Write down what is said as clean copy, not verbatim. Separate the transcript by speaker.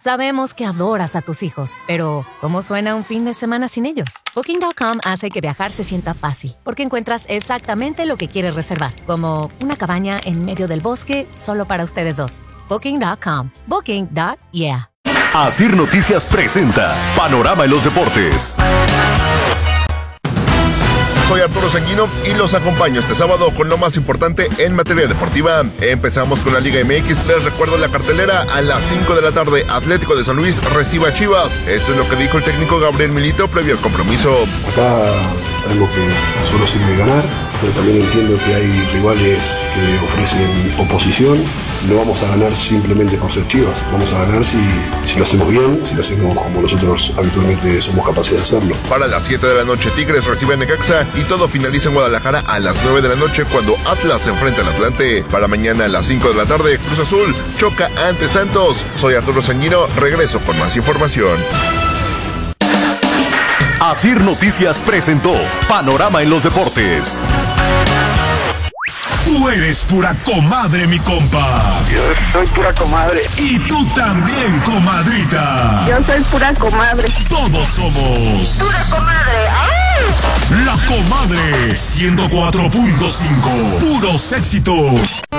Speaker 1: Sabemos que adoras a tus hijos, pero ¿cómo suena un fin de semana sin ellos? Booking.com hace que viajar se sienta fácil, porque encuentras exactamente lo que quieres reservar, como una cabaña en medio del bosque solo para ustedes dos. Booking.com. Booking.yeah.
Speaker 2: Asir Noticias presenta Panorama en los Deportes.
Speaker 3: Soy Arturo Sanguino y los acompaño este sábado con lo más importante en materia deportiva. Empezamos con la Liga MX. Les recuerdo la cartelera: a las 5 de la tarde, Atlético de San Luis recibe a Chivas. Esto es lo que dijo el técnico Gabriel Milito previo al compromiso.
Speaker 4: Acá sabemos que solo sirve ganar, pero también entiendo que hay rivales que ofrecen oposición. No vamos a ganar simplemente por ser Chivas, vamos a ganar si lo hacemos bien, si lo hacemos como nosotros habitualmente somos capaces de hacerlo.
Speaker 3: Para las 7 de la noche, Tigres recibe a Necaxa y todo finaliza en Guadalajara a las 9 de la noche cuando Atlas se enfrenta al Atlante. Para mañana a las 5 de la tarde, Cruz Azul choca ante Santos. Soy Arturo Sanguino, regreso con más información.
Speaker 2: Asir Noticias presentó Panorama en los Deportes.
Speaker 5: Tú eres pura comadre, mi compa.
Speaker 6: Yo soy pura comadre.
Speaker 5: Y tú también, comadrita.
Speaker 7: Yo soy pura comadre.
Speaker 5: Todos somos
Speaker 7: pura comadre.
Speaker 5: La Comadre 104.5. Puros éxitos.